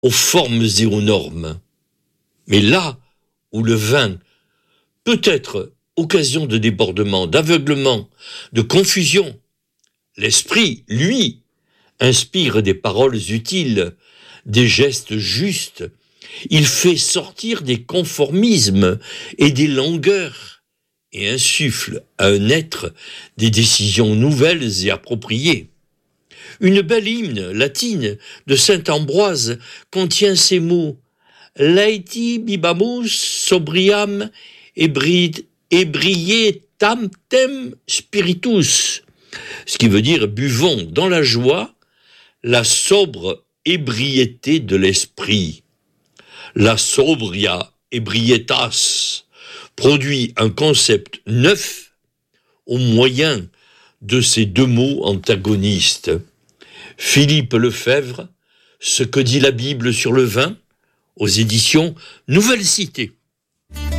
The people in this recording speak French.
aux formes et aux normes. Mais là où le vin peut être occasion de débordement, d'aveuglement, de confusion, l'esprit, lui, inspire des paroles utiles, des gestes justes. Il fait sortir des conformismes et des langueurs et insuffle à un être des décisions nouvelles et appropriées. Une belle hymne latine de saint Ambroise contient ces mots « Laeti bibamus sobriam ebrietam tem spiritus », ce qui veut dire « buvons dans la joie la sobre ébriété de l'esprit ». La sobria ebrietas produit un concept neuf au moyen de ces deux mots antagonistes. Philippe Lefebvre, Ce que dit la Bible sur le vin, aux éditions Nouvelle Cité.